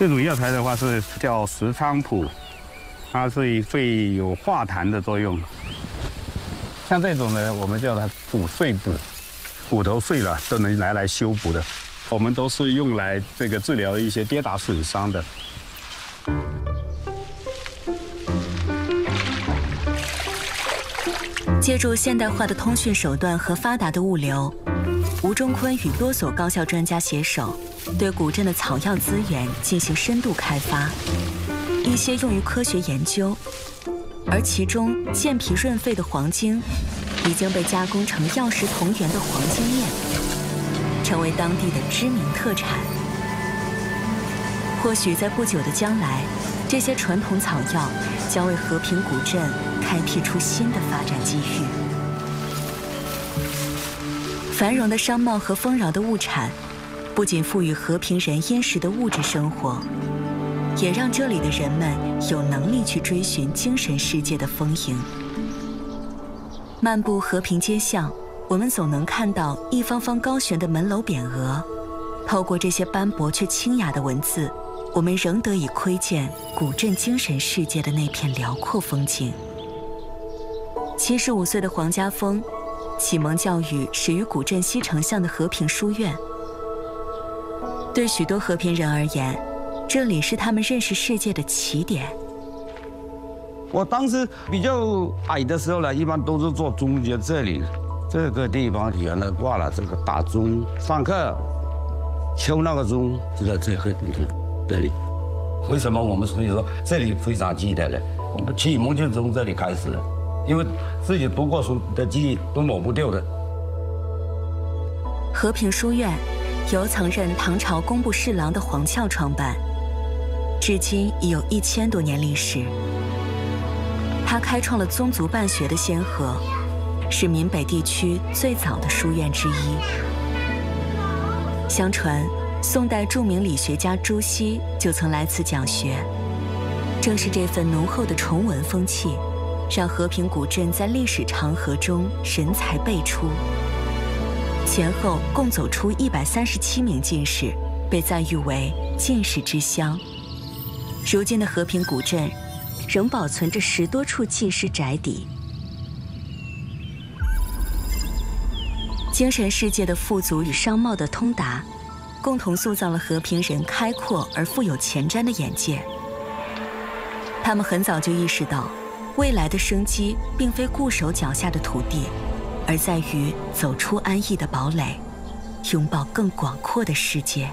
这种药材的话是叫石菖蒲，它是会有化痰的作用。像这种呢，我们叫它骨碎补，骨头碎了都能拿来修补的。我们都是用来这个治疗一些跌打损伤的。 借助现代化的通讯手段和发达的物流，吴中坤与多所高校专家携手，对古镇的草药资源进行深度开发，一些用于科学研究，而其中健脾润肺的黄精，已经被加工成药食同源的黄精面，成为当地的知名特产。或许在不久的将来，这些传统草药将为和平古镇开辟出新的发展机遇。繁荣的商贸和丰饶的物产，不仅赋予和平人殷实的物质生活，也让这里的人们有能力去追寻精神世界的丰盈。漫步和平街巷，我们总能看到一方方高悬的门楼匾额，透过这些斑驳却清雅的文字，我们仍得以窥见古镇精神世界的那片辽阔风景。75岁的黄家峰，启蒙教育始于古镇西城巷的和平书院。对许多和平人而言，这里是他们认识世界的起点。 我当时比较矮的时候呢，一般都是坐中间这里，这个地方原来挂了这个大钟，上课敲那个钟就在这个这里。为什么我们所以说这里非常记得呢？我们启蒙就从这里开始的，因为自己读过书的记忆都抹不掉的。 和平书院由曾任唐朝工部侍郎的黄翘创办，至今已有1000多年历史。他开创了宗族办学的先河，是闽北地区最早的书院之一。相传，宋代著名理学家朱熹就曾来此讲学。正是这份浓厚的崇文风气，让和平古镇在历史长河中人才辈出。前后共走出137名进士，被赞誉为进士之乡。如今的和平古镇仍保存着10多处进士宅邸。精神世界的富足与商贸的通达，共同塑造了和平人开阔而富有前瞻的眼界。他们很早就意识到，未来的生机并非固守脚下的土地，而在于走出安逸的堡垒，拥抱更广阔的世界。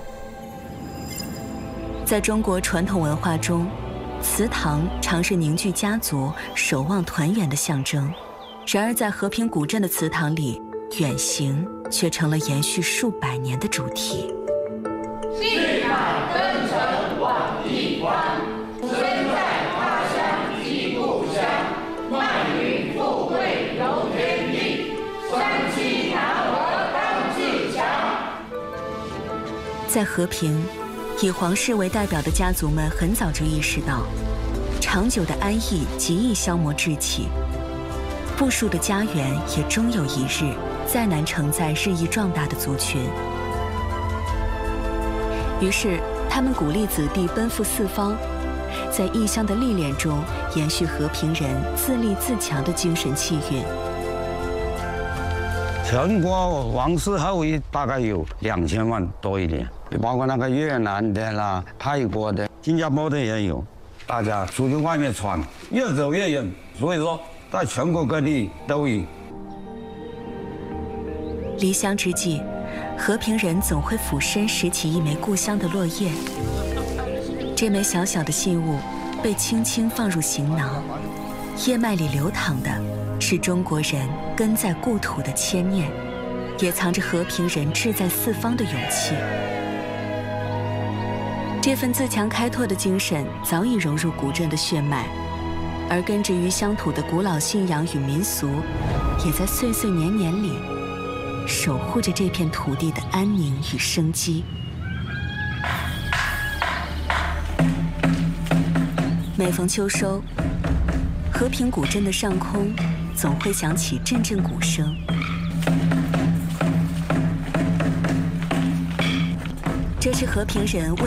在中国传统文化中，祠堂常是凝聚家族、守望团圆的象征。然而，在和平古镇的祠堂里，远行却成了延续数百年的主题。 信海登城往一关，身在他乡即故乡。漫云富贵游天地，山气难合当自强。 在和平，以黄氏为代表的家族们很早就意识到，长久的安逸极易消磨志气，富庶的家园也终有一日再难承载日益壮大的族群。于是，他们鼓励子弟奔赴四方，在异乡的历练中延续和平人自立自强的精神气韵。 全国王室后裔大概有2000万多一点，包括那个越南的啦、泰国的、新加坡的也有。大家出去外面闯，越走越远，所以说在全国各地都有。 离乡之际，和平人总会俯身拾起一枚故乡的落叶。这枚小小的信物被轻轻放入行囊，叶脉里流淌的是中国人根在故土的牵念，也藏着和平人志在四方的勇气。这份自强开拓的精神早已融入古镇的血脉，而根植于乡土的古老信仰与民俗，也在岁岁年年里守护着这片土地的安宁与生机。每逢秋收，和平古镇的上空总会响起阵阵鼓声。这是和平人为